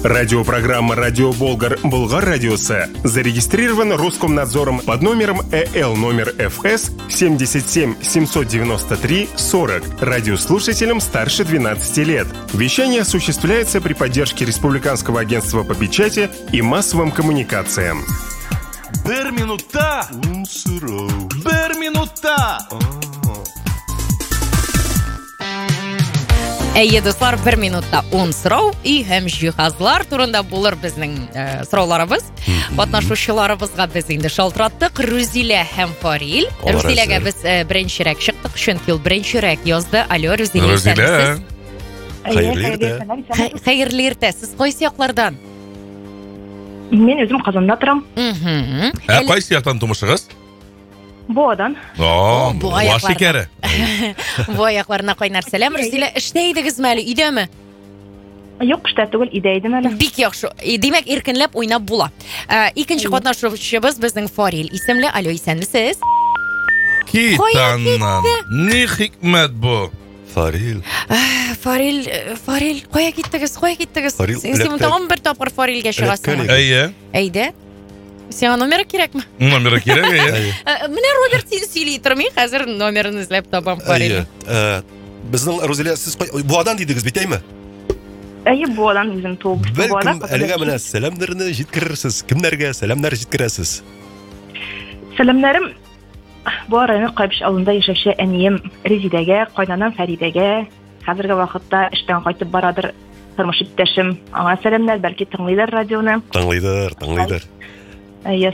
Радиопрограмма «Радио Болгар» Болгар радиосы зарегистрирован Роскомнадзором под номером ЭЛ номер ФС 77 793 40 радиослушателям старше 12 лет. Вещание осуществляется при поддержке Республиканского агентства по печати и массовым коммуникациям. Бір минутта Бір минутта Әйе, достар, 1 минутта 10 сұрау и һәм җиһазлар турында булыр безнең сорауларыбыз. Катнашучыларыбызга без инде шалтыраттык. Рүзилә һәм Фарил. Рүзиләгә без беренчерәк чыктык, чөнки ул беренчерәк язды. Алло, Рүзилә. Хәерле иртә. Сез кайсы яклардан? Мен өзім Казанда торам. Кайсы яктан тумышыгыз? Буадан. Бу аяклары. Бу аякларына кайнар сәлам. Рүзилә, эштә идегезме әле, өйдәме? Юк, эштә түгел, өйдә идем әле. Бик яхшы. Димәк, иркенләп уйнап була. Икенче катнашучыбыз безнең Фарил исемле. Алло, исәнмесез? Китаннан. Ни хикмәт бу? Фарил. Фарил, кая киттегез? Фарил, Син тагын бер тапкыр Фарилгә чыгасың. Әйе. Әйдә. Сиңа номер кирәкме? Номер кирәк, әйе. Менә Роберт син сөйли тор, мин хәзер номерын эзләп табам Фарил. Безнең Рузилә, сез Буадан дидегез бит, әйме? Әйе, Буадан үзем туып Белкем, әлегә менә сәламнарны җиткерерсез. Кемнәргә сәламнар җиткерәсез? Сәламнарым бу районның Кайбыш авылында яшәүче әнием Резидәгә, кайнанам Фәридәгә, хәзерге вакытта эштән кайтып барадыр тормыш иптәшем. Аңа сәламнар, бәлки тыңлыйлар радионы. Тыңлыйдыр. Әйе,